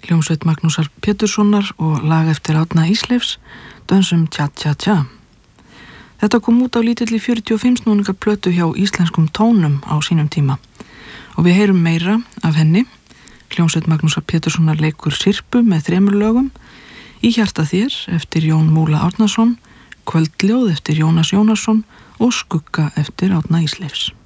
hljómsveit Magnúsar Péturssonar og lag eftir Árna Ísleifs, Dönsum tja tja tja. Þetta kom út á lítilli 45 snúninga plötu hjá Íslenskum tónum á sínum tíma og við heyrum meira af henni. Hljómsveit Magnúsar Péturssonar leikur Sirpu með 3 lögum, Í hjarta þér eftir Jón Múla Árnason, Kvöldljóð eftir Jónas Jónasson og Skugga eftir Árna Ísleifs.